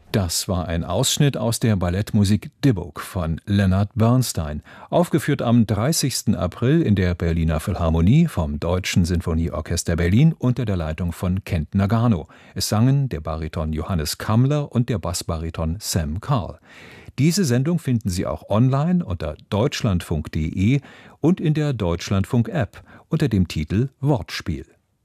Das war ein Ausschnitt aus der Ballettmusik Dybbuk von Leonard Bernstein, aufgeführt am 30. April in der Berliner Philharmonie vom Deutschen Sinfonieorchester Berlin unter der Leitung von Kent Nagano. Es sangen der Bariton Johannes Kammler und der Bassbariton Sam Carl. Diese Sendung finden Sie auch online unter deutschlandfunk.de und in der Deutschlandfunk-App unter dem Titel Wortspiel.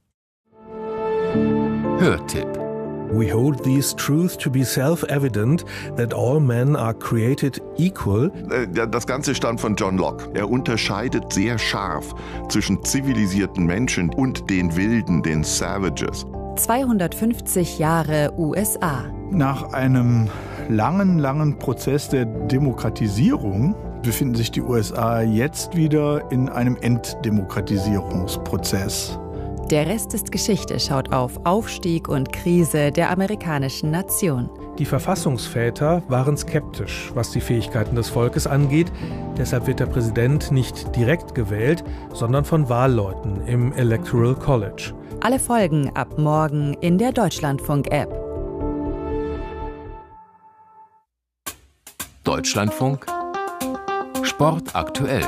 Hörtipp. We hold these truths to be self-evident, that all men are created equal. Das Ganze stammt von John Locke. Er unterscheidet sehr scharf zwischen zivilisierten Menschen und den Wilden, den Savages. 250 Jahre USA. Nach einem langen Prozess der Demokratisierung befinden sich die USA jetzt wieder in einem Entdemokratisierungsprozess. Der Rest ist Geschichte schaut auf Aufstieg und Krise der amerikanischen Nation. Die Verfassungsväter waren skeptisch, was die Fähigkeiten des Volkes angeht. Deshalb wird der Präsident nicht direkt gewählt, sondern von Wahlleuten im Electoral College. Alle Folgen ab morgen in der Deutschlandfunk-App. Deutschlandfunk Sport aktuell.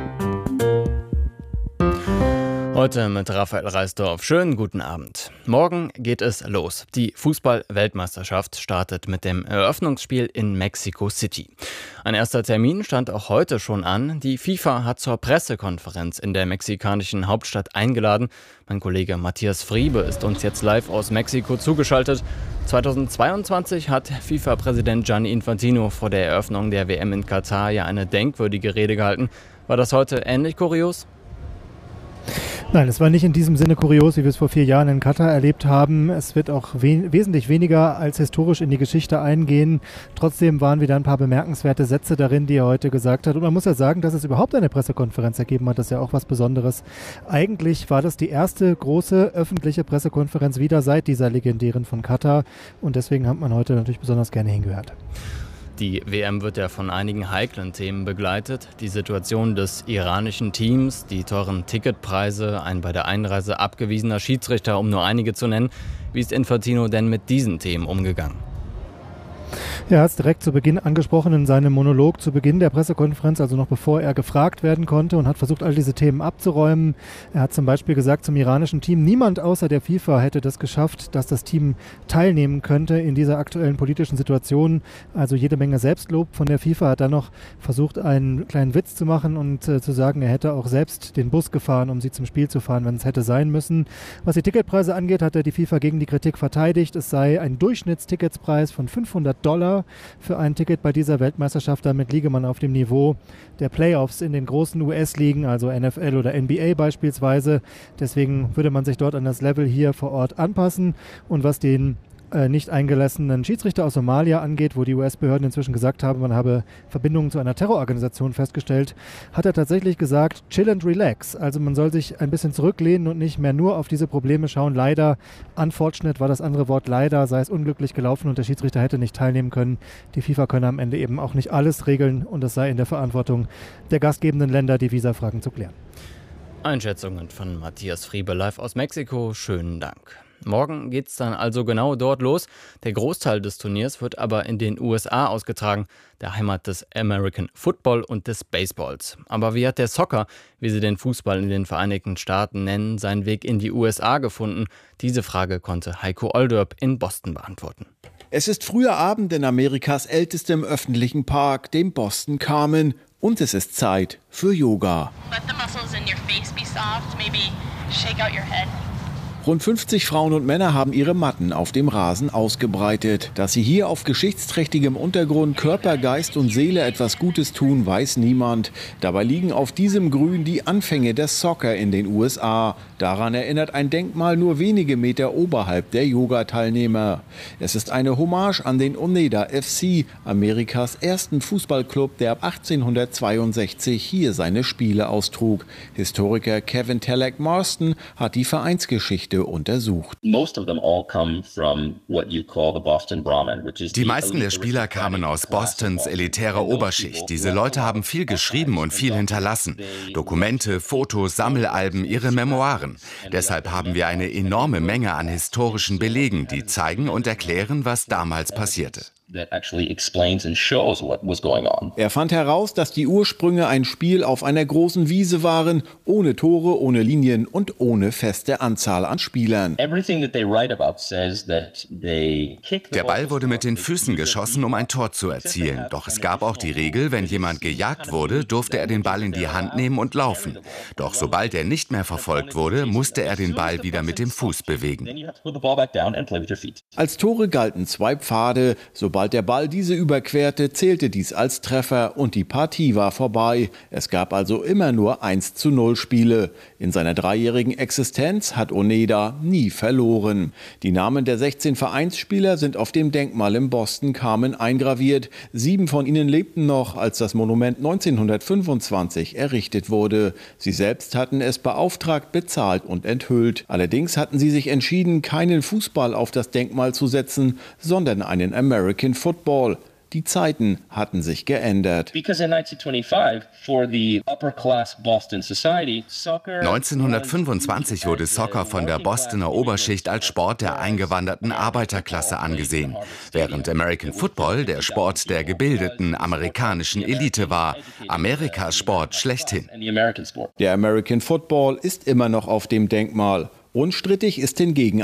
Heute mit Raphael Reisdorf. Schönen guten Abend. Morgen geht es los. Die Fußball-Weltmeisterschaft startet mit dem Eröffnungsspiel in Mexico City. Ein erster Termin stand auch heute schon an. Die FIFA hat zur Pressekonferenz in der mexikanischen Hauptstadt eingeladen. Mein Kollege Matthias Friebe ist uns jetzt live aus Mexiko zugeschaltet. 2022 hat FIFA-Präsident Gianni Infantino vor der Eröffnung der WM in Katar ja eine denkwürdige Rede gehalten. War das heute ähnlich kurios? Nein, es war nicht in diesem Sinne kurios, wie wir es vor 4 Jahren in Katar erlebt haben. Es wird auch wesentlich weniger als historisch in die Geschichte eingehen. Trotzdem waren wieder ein paar bemerkenswerte Sätze darin, die er heute gesagt hat. Und man muss ja sagen, dass es überhaupt eine Pressekonferenz ergeben hat, das ist ja auch was Besonderes. Eigentlich war das die erste große öffentliche Pressekonferenz wieder seit dieser legendären von Katar. Und deswegen hat man heute natürlich besonders gerne hingehört. Die WM wird ja von einigen heiklen Themen begleitet. Die Situation des iranischen Teams, die teuren Ticketpreise, ein bei der Einreise abgewiesener Schiedsrichter, um nur einige zu nennen. Wie ist Infantino denn mit diesen Themen umgegangen? Er hat es direkt zu Beginn angesprochen in seinem Monolog zu Beginn der Pressekonferenz, also noch bevor er gefragt werden konnte, und hat versucht, all diese Themen abzuräumen. Er hat zum Beispiel gesagt zum iranischen Team, niemand außer der FIFA hätte das geschafft, dass das Team teilnehmen könnte in dieser aktuellen politischen Situation. Also jede Menge Selbstlob von der FIFA. Hat dann noch versucht, einen kleinen Witz zu machen und zu sagen, er hätte auch selbst den Bus gefahren, um sie zum Spiel zu fahren, wenn es hätte sein müssen. Was die Ticketpreise angeht, hat er die FIFA gegen die Kritik verteidigt. Es sei ein Durchschnittsticketspreis von $500 für ein Ticket bei dieser Weltmeisterschaft. Damit liege man auf dem Niveau der Playoffs in den großen US-Ligen, also NFL oder NBA beispielsweise. Deswegen würde man sich dort an das Level hier vor Ort anpassen. Und was den nicht eingelassenen Schiedsrichter aus Somalia angeht, wo die US-Behörden inzwischen gesagt haben, man habe Verbindungen zu einer Terrororganisation festgestellt, hat er tatsächlich gesagt, chill and relax. Also man soll sich ein bisschen zurücklehnen und nicht mehr nur auf diese Probleme schauen. Leider, unfortunate war das andere Wort, leider sei es unglücklich gelaufen und der Schiedsrichter hätte nicht teilnehmen können. Die FIFA könne am Ende eben auch nicht alles regeln und es sei in der Verantwortung der gastgebenden Länder, die Visafragen zu klären. Einschätzungen von Matthias Friebe live aus Mexiko. Schönen Dank. Morgen geht es dann also genau dort los. Der Großteil des Turniers wird aber in den USA ausgetragen, der Heimat des American Football und des Baseballs. Aber wie hat der Soccer, wie sie den Fußball in den Vereinigten Staaten nennen, seinen Weg in die USA gefunden? Diese Frage konnte Heiko Olderb in Boston beantworten. Es ist früher Abend in Amerikas ältestem öffentlichen Park, dem Boston Common. Und es ist Zeit für Yoga. Let the muscles in your face be soft, maybe shake out your head. Rund 50 Frauen und Männer haben ihre Matten auf dem Rasen ausgebreitet. Dass sie hier auf geschichtsträchtigem Untergrund Körper, Geist und Seele etwas Gutes tun, weiß niemand. Dabei liegen auf diesem Grün die Anfänge des Soccer in den USA. Daran erinnert ein Denkmal nur wenige Meter oberhalb der Yoga-Teilnehmer. Es ist eine Hommage an den Oneida FC, Amerikas ersten Fußballclub, der ab 1862 hier seine Spiele austrug. Historiker Kevin Telek Marston hat die Vereinsgeschichte untersucht. Die meisten der Spieler kamen aus Bostons elitärer Oberschicht. Diese Leute haben viel geschrieben und viel hinterlassen. Dokumente, Fotos, Sammelalben, ihre Memoiren. Deshalb haben wir eine enorme Menge an historischen Belegen, die zeigen und erklären, was damals passierte. Er fand heraus, dass die Ursprünge ein Spiel auf einer großen Wiese waren, ohne Tore, ohne Linien und ohne feste Anzahl an Spielern. Der Ball wurde mit den Füßen geschossen, um ein Tor zu erzielen. Doch es gab auch die Regel, wenn jemand gejagt wurde, durfte er den Ball in die Hand nehmen und laufen. Doch sobald er nicht mehr verfolgt wurde, musste er den Ball wieder mit dem Fuß bewegen. Als Tore galten 2 Pfade. Sobald der Ball diese überquerte, zählte dies als Treffer und die Partie war vorbei. Es gab also immer nur 1:0 Spiele. In seiner 3-jährigen Existenz hat Oneida nie verloren. Die Namen der 16 Vereinsspieler sind auf dem Denkmal im Boston Common eingraviert. 7 von ihnen lebten noch, als das Monument 1925 errichtet wurde. Sie selbst hatten es beauftragt, bezahlt und enthüllt. Allerdings hatten sie sich entschieden, keinen Fußball auf das Denkmal zu setzen, sondern einen American Football. Die Zeiten hatten sich geändert. 1925 wurde Soccer von der Bostoner Oberschicht als Sport der eingewanderten Arbeiterklasse angesehen, während American Football der Sport der gebildeten amerikanischen Elite war, Amerikas Sport schlechthin. Der American Football ist immer noch auf dem Denkmal. Unstrittig ist hingegen